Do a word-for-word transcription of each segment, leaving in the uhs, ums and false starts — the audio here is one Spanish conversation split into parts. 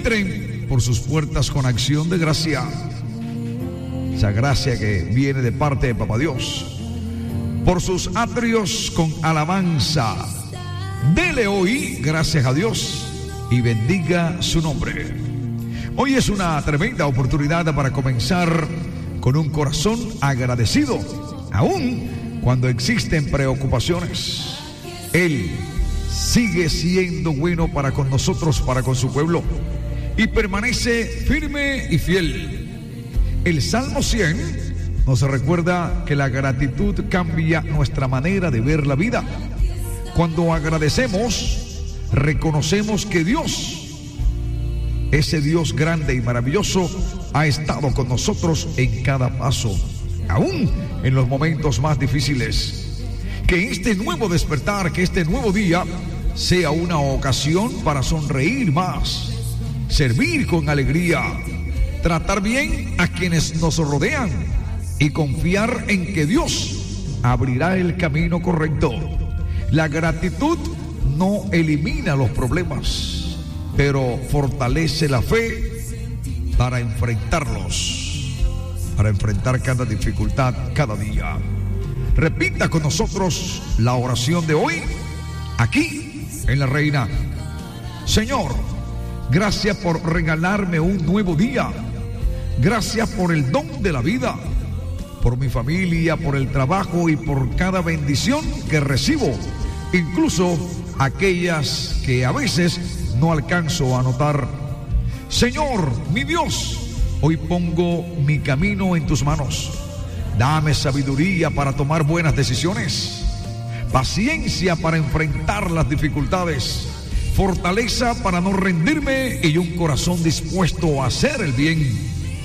Entren por sus puertas con acción de gracia. Esa gracia que viene de parte de Papá Dios. Por sus atrios con alabanza. Dele hoy gracias a Dios y bendiga su nombre. Hoy es una tremenda oportunidad para comenzar con un corazón agradecido, aun cuando existen preocupaciones. Él sigue siendo bueno para con nosotros, para con su pueblo, y permanece firme y fiel. El Salmo cien nos recuerda que la gratitud cambia nuestra manera de ver la vida. Cuando agradecemos, reconocemos que Dios, ese Dios grande y maravilloso, ha estado con nosotros en cada paso, aún en los momentos más difíciles. Que este nuevo despertar, que este nuevo día sea una ocasión para sonreír más, servir con alegría, tratar bien a quienes nos rodean y confiar en que Dios abrirá el camino correcto. La gratitud no elimina los problemas, pero fortalece la fe para enfrentarlos, para enfrentar cada dificultad cada día. Repita con nosotros la oración de hoy, aquí en La Reina. Señor, gracias por regalarme un nuevo día. Gracias por el don de la vida, por mi familia, por el trabajo y por cada bendición que recibo, incluso aquellas que a veces no alcanzo a notar. Señor, mi Dios, hoy pongo mi camino en tus manos. Dame sabiduría para tomar buenas decisiones, paciencia para enfrentar las dificultades, fortaleza para no rendirme y un corazón dispuesto a hacer el bien.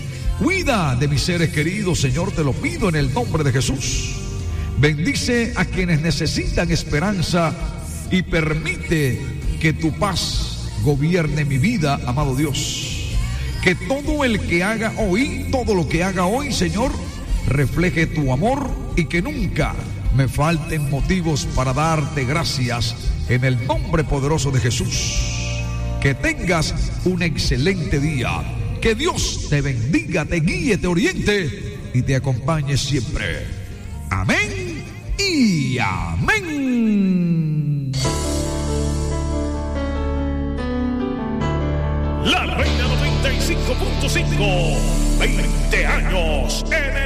Cuida de mis seres queridos, Señor, te lo pido en el nombre de Jesús. Bendice a quienes necesitan esperanza y permite que tu paz gobierne mi vida, amado Dios. Que todo el que haga hoy, todo lo que haga hoy, Señor, refleje tu amor y que nunca me falten motivos para darte gracias en el nombre poderoso de Jesús. Que tengas un excelente día. Que Dios te bendiga, te guíe, te oriente y te acompañe siempre. Amén y amén. La Reina noventa y cinco punto cinco, veinte años en